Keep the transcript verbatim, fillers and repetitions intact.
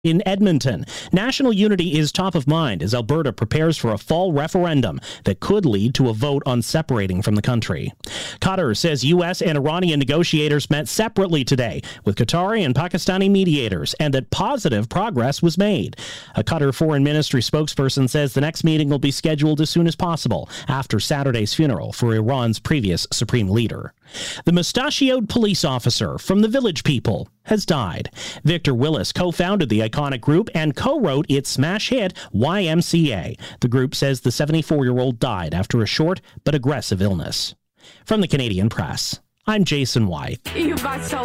In Edmonton, national unity is top of mind as Alberta prepares for a fall referendum that could lead to a vote on separating from the country. Qatar says U S and Iranian negotiators met separately today with Qatari and Pakistani mediators and that positive progress was made. A Qatar Foreign Ministry spokesperson says the next meeting will be scheduled as soon as possible after Saturday's funeral for Iran's previous supreme leader. The mustachioed police officer from The Village People has died. Victor Willis co-founded the iconic group and co-wrote its smash hit Y M C A. The group says the seventy-four-year-old died after a short but aggressive illness. From the Canadian Press, I'm Jason White. You got so